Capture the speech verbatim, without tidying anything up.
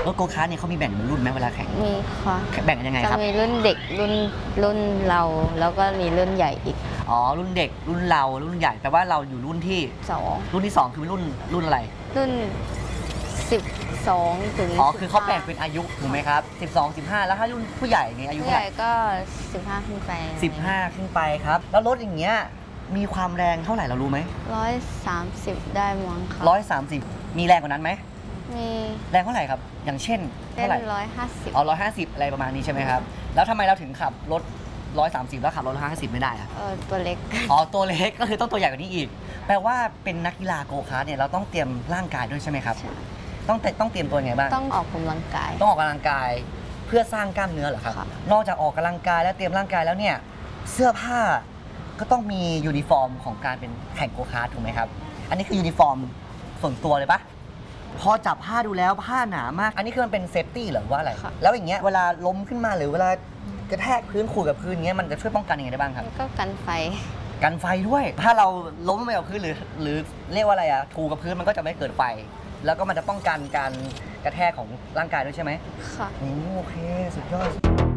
รถโกคาร์ทเนี่ยเขามีแบ่งเป็นรุ่นไหมเวลาแข่งมีค่ะแบ่งกันยังไงคจะรับมีรุ่นเด็กรุ่นรุ่นเราแล้วก็มีรุ่นใหญ่อีกอ๋อรุ่นเด็กรุ่นเรารุ่นใหญ่แปลว่าเราอยู่รุ่นที่สองรุ่นที่สองคือรุ่นรุ่นอะไรรุ่นสิบสองถึงอ๋อคือเขาแบ่งเป็นอายุถูกไหมครับสิบสอง สิบห้าแล้วถ้ารุ่นผู้ใหญ่ไงอายุผู้เท่าใหไหร่ญ่ก็สิบห้าขึ้นไปสิบห้าขึ้นไปครับแล้วรถอย่างเงี้ยมีความแรงเท่าไหร่เรารู้ไหมร้อยสามสิบได้มั้งค่ะร้อยสามสิบมีแรงกว่านั้นไหมมีแรงเท่าไหร่ครับอย่างเช่นเต้เท่าไหร่นร้อยห้าสิบอ๋อร้อยห้าสิบอะไรประมาณนี้ใช่ไหมครับแล้วทำไมเราถึงขับรถร้อยสามสิบแล้วขับรถร้อยห้าสิบไม่ได้อะเออตัวเล็กอ๋อตัวเล็กก็คือต้องตัวใหญ่กว่านี้อีกแปลว่าเป็นนักกีฬาโกคาร์ทเนี่ยเราต้องเตรียมร่างกายด้วยใช่ไหมครับต้องต้องเตรียมตัวยังไงบ้างต้องออกกำลังกายต้องออกกำลังกายเพื่อสร้างกล้ามเนื้อเหรอครับนอกจากออกกำลังกายและเตรียมร่างกายแล้วเนี่ยเสื้อผ้าก็ต้องมียูนิฟอร์มของการเป็นแข่งโกคาร์ทถูกไหมครับอันนี้คือยูนิฟอร์มส่วนตัวเลยปะพอจับผ้าดูแล้วผ้าหนามากอันนี้คือมันเป็นเซฟตี้หรือว่าอะไรแล้วอย่างเงี้ยเวลาล้มขึ้นมาหรือเวลากระแทกพื้นขูดกับพื้นเงี้ยมันจะช่วยป้องกันยังไงได้บ้างครับก็กันไฟกันไฟด้วยถ้าเราล้มไปกับพื้นหรือหรือเรียกว่าอะไรอะถูกับพื้นมันก็จะไม่เกิดไฟแล้วก็มันจะป้องกันการกระแทกของร่างกายด้วยใช่ไหมค่ะโอเคสุดยอด